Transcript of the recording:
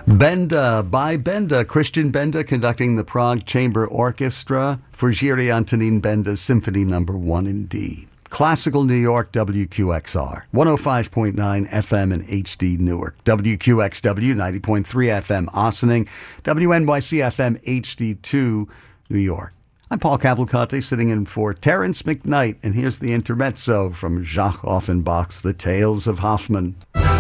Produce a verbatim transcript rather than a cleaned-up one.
Benda, by Benda, Christian Benda conducting the Prague Chamber Orchestra for Jiří Antonín Benda's Symphony Number One in D. Classical New York, W Q X R, one oh five point nine F M and H D Newark, W Q X W, ninety point three F M Ossining, W N Y C F M H D two, New York. I'm Paul Cavalcante, sitting in for Terrence McKnight, and here's the intermezzo from Jacques Offenbach's The Tales of Hoffmann.